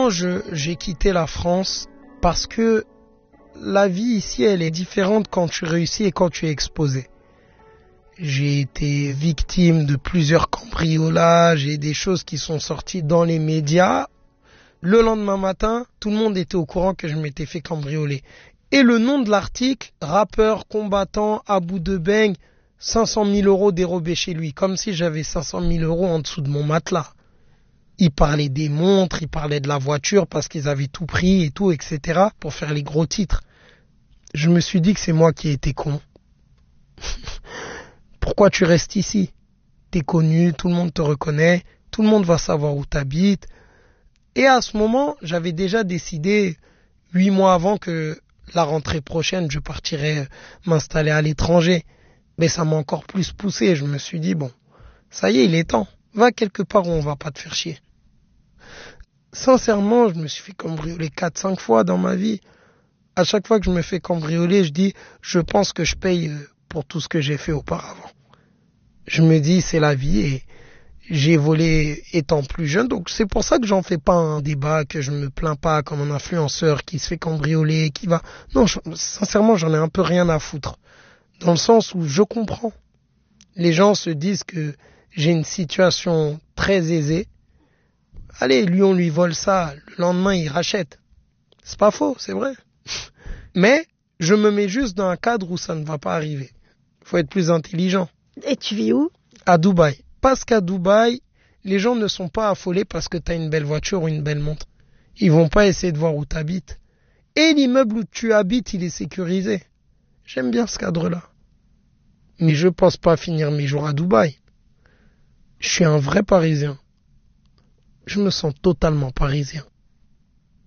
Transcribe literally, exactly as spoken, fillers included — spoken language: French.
Sincèrement, je, j'ai quitté la France parce que la vie ici, elle est différente quand tu réussis et quand tu es exposé. J'ai été victime de plusieurs cambriolages et des choses qui sont sorties dans les médias. Le lendemain matin, tout le monde était au courant que je m'étais fait cambrioler. Et le nom de l'article, rappeur combattant Abou Debeng, cinq cent mille euros dérobés chez lui, comme si j'avais cinq cent mille euros en dessous de mon matelas. Il parlait des montres, il parlait de la voiture parce qu'ils avaient tout pris et tout, et cetera pour faire les gros titres. Je me suis dit que c'est moi qui ai été con. Pourquoi tu restes ici? T'es connu, tout le monde te reconnaît, tout le monde va savoir où t'habites. Et à ce moment, j'avais déjà décidé, huit mois avant, que la rentrée prochaine, je partirais m'installer à l'étranger. Mais ça m'a encore plus poussé. Je me suis dit, bon, ça y est, il est temps. Va quelque part où on va pas te faire chier. Sincèrement, je me suis fait cambrioler quatre cinq fois dans ma vie. À chaque fois que je me fais cambrioler, je dis, je pense que je paye pour tout ce que j'ai fait auparavant. Je me dis, c'est la vie et j'ai volé étant plus jeune. Donc c'est pour ça que j'en fais pas un débat, que je me plains pas comme un influenceur qui se fait cambrioler, qui va... Non, je, sincèrement, j'en ai un peu rien à foutre. Dans le sens où je comprends. Les gens se disent que j'ai une situation très aisée. Allez, lui, on lui vole ça. Le lendemain, il rachète. C'est pas faux, c'est vrai. Mais je me mets juste dans un cadre où ça ne va pas arriver. Il faut être plus intelligent. Et tu vis où? À Dubaï. Parce qu'à Dubaï, les gens ne sont pas affolés parce que tu as une belle voiture ou une belle montre. Ils vont pas essayer de voir où tu habites. Et l'immeuble où tu habites, il est sécurisé. J'aime bien ce cadre-là. Mais je pense pas finir mes jours à Dubaï. Je suis un vrai Parisien. Je me sens totalement parisien.